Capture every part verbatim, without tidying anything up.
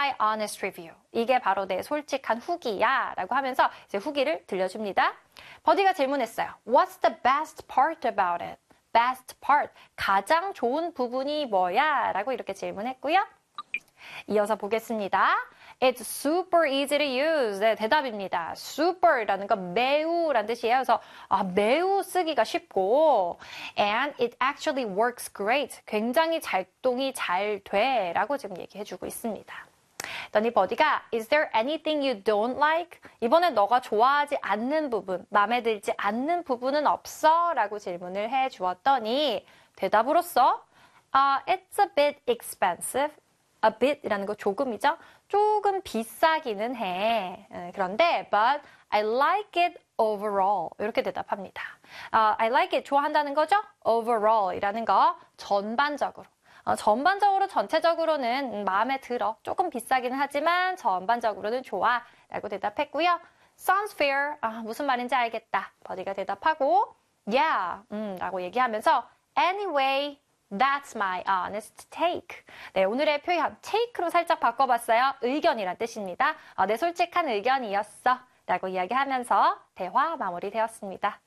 my honest review. 이게 바로 내 솔직한 후기야 라고 하면서 이제 후기를 들려줍니다. 버디가 질문했어요. What's the best part about it? Best part, 가장 좋은 부분이 뭐야? 라고 이렇게 질문했고요. 이어서 보겠습니다. It's super easy to use. 네, 대답입니다. super라는 건 매우라는 뜻이에요. 그래서 아, 매우 쓰기가 쉽고 and it actually works great. 굉장히 작동이 잘 돼 라고 지금 얘기해주고 있습니다. 더니 버디가 Is there anything you don't like? 이번엔 너가 좋아하지 않는 부분, 마음에 들지 않는 부분은 없어? 라고 질문을 해주었더니 대답으로서 uh, It's a bit expensive. A bit이라는 거 조금이죠. 조금 비싸기는 해. 그런데 but I like it overall. 이렇게 대답합니다. Uh, I like it 좋아한다는 거죠. Overall이라는 거 전반적으로. 어, 전반적으로 전체적으로는 마음에 들어. 조금 비싸기는 하지만 전반적으로는 좋아. 라고 대답했고요. Sounds fair. 아, 무슨 말인지 알겠다. 버디가 대답하고 Yeah. 음, 라고 얘기하면서 Anyway. That's my honest take. 네, 오늘의 표현 take로 살짝 바꿔봤어요. 의견이란 뜻입니다. 어, 내 솔직한 의견이었어. 라고 이야기하면서 대화 마무리되었습니다.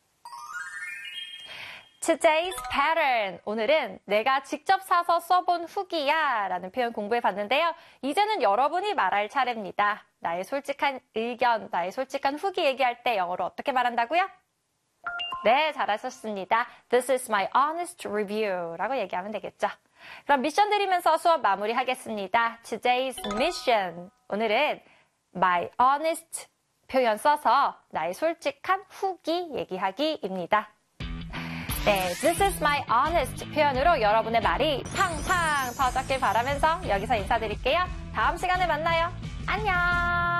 Today's pattern. 오늘은 내가 직접 사서 써본 후기야 라는 표현 공부해봤는데요. 이제는 여러분이 말할 차례입니다. 나의 솔직한 의견, 나의 솔직한 후기 얘기할 때 영어로 어떻게 말한다고요? 네, 잘하셨습니다. This is my honest review 라고 얘기하면 되겠죠. 그럼 미션 드리면서 수업 마무리하겠습니다. Today's mission. 오늘은 my honest 표현 써서 나의 솔직한 후기 얘기하기입니다. 네, This is my honest 표현으로 여러분의 말이 팡팡 터졌길 바라면서 여기서 인사드릴게요. 다음 시간에 만나요. 안녕!